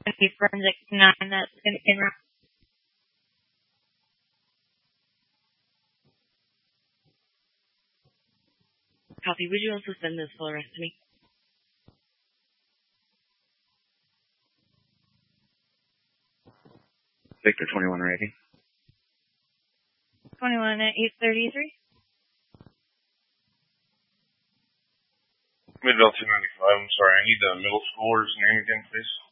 going to be forensic 9 that's in route. Copy. Would you also send this full arrest to me? Victor 21 ready. 21 at 833. Midvale 295, I'm sorry, I need the middle schooler's name again, please.